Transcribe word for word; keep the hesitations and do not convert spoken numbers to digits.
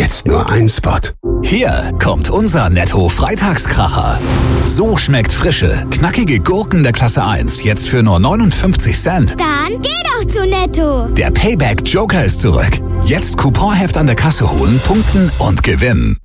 Jetzt nur ein Spot. Hier kommt unser Netto-Freitagskracher. So schmeckt frische, knackige Gurken der Klasse eins jetzt für nur neunundfünfzig Cent. Dann geh doch zu Netto. Der Payback Joker ist zurück. Jetzt Couponheft an der Kasse holen, punkten und gewinnen.